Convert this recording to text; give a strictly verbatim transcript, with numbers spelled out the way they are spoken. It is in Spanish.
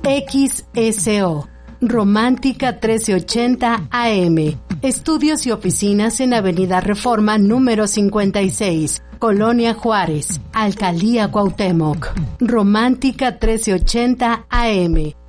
X S O. Romántica trece ochenta A M. Estudios y oficinas en Avenida Reforma número cincuenta y seis, Colonia Juárez, Alcaldía Cuauhtémoc. Romántica trece ochenta A M.